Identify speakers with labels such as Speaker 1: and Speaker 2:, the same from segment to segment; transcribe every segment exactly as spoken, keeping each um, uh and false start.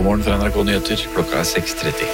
Speaker 1: God morgen fra N R K Nyheter, klokka er seks tretti.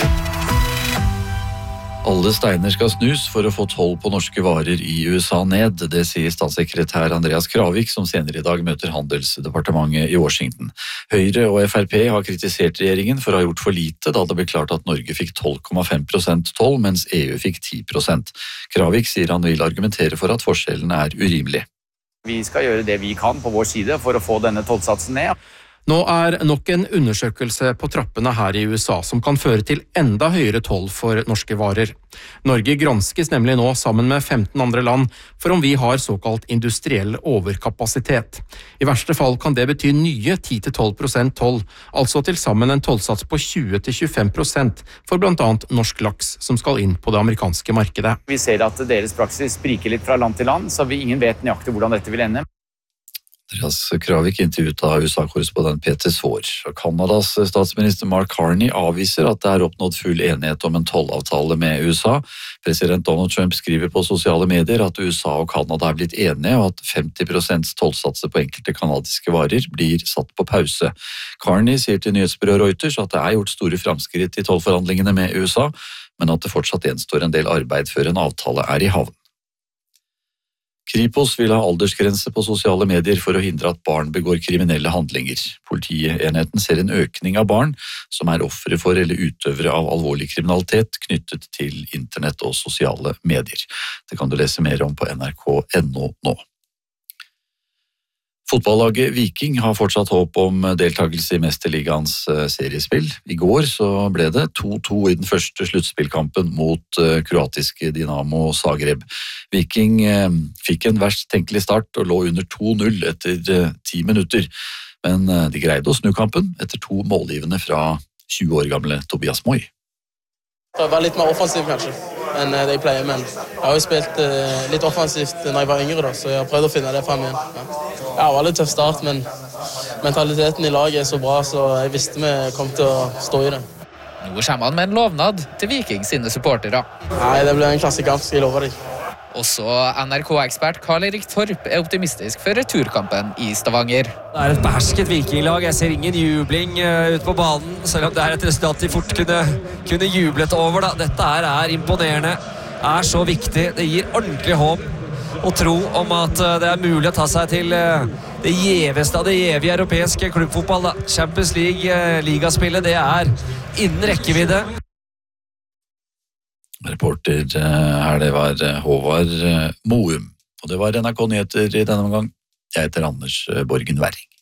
Speaker 1: Alle steiner skal snus for å få toll på norske varer i U S A ned. Det sier statssekretær Andreas Kravik, som senere i dag møter Handelsdepartementet i Washington. Høyre og F R P har kritisert regjeringen for å ha gjort for lite, da det ble klart at Norge fikk tolv komma fem prosent toll, mens E U fikk ti prosent. Kravik sier han vil argumentere for at forskjellen er urimelig.
Speaker 2: Vi skal gjøre det vi kan på vår side for å få denne tollsatsen ned.
Speaker 3: Nå er nok en undersøkelse på trappene her i U S A som kan føre til enda høyere toll for norske varer. Norge granskes nemlig nå sammen med femten andre land for om vi har såkalt industriell overkapasitet. I verste fall kan det bety nye ti til tolv prosent toll, altså til sammen en tollsats på tjue til tjuefem prosent for blant annet norsk laks som skal inn på det amerikanske markedet.
Speaker 2: Vi ser at deres praksis spriker litt fra land til land, så vi ingen vet nøyaktig hvordan dette vil ende.
Speaker 1: Andreas Kravik intervjuet av U S A-korrespondent Peter Svaar. Kanadas statsminister Mark Carney avviser at det er oppnådd full enighet om en tollavtale med U S A. President Donald Trump skriver på sosiale medier at U S A og Kanada er blitt enige, og at femti prosent tollsatser på enkelte kanadiske varer blir satt på pause. Carney sier til nyhetsbyrået Reuters at det er gjort store framskritt i tollforhandlingene med U S A, men at det fortsatt gjenstår en del arbeid før en avtale er i havn. Kripos vil ha aldersgrense på sosiale medier for å hindre at barn begår kriminelle handlinger. Politienheten ser en økning av barn som er ofre for eller utøvere av alvorlig kriminalitet knyttet til internett og sosiale medier. Det kan du lese mer om på N R K punktum N O nå. Fotballaget Viking har fortsatt håp om deltakelse i Mesterligaens seriespill. I går så ble det to to i den første sluttspillkampen mot kroatiske Dinamo Zagreb. Viking fikk en verst tenkelig start og lå under to null etter ti minutter, men de greide å snu kampen etter to målgivende fra tjue år gamle Tobias Moy.
Speaker 4: Det var litt mer offensivt kanskje enn det jeg pleier, men jeg har jo spilt litt offensivt når jeg var yngre, da, så jeg har prøvd å finne det frem igjen. Ja. Ja, det var litt tøff start, men mentaliteten i laget er så bra, så jeg visste vi kom til å stå i det.
Speaker 5: Nå kommer han med en lovnad til Viking sine supportere.
Speaker 4: Nei, det blir en klassekamp, skal jeg love deg.
Speaker 5: Også N R K-ekspert Karl-Erik Torp er optimistisk for returkampen i Stavanger.
Speaker 6: Det er et behersket vikinglag. Jeg ser ingen jubling uh, ute på banen, selv om det er et resultat de fort kunne, kunne jublet over. Da. Dette her er imponerende, er så viktig. Det gir ordentlig håp og tro om at uh, det er mulig å ta seg til uh, det gjeveste av det gjevige europeiske klubbfotball. Da. Champions League, uh, ligaspillet, det er innen rekkevidde.
Speaker 1: Reporter her, det var Håvard Moum. Og det var N R K Nyheter i denne omgang. Jeg heter Anders Borgen Werring.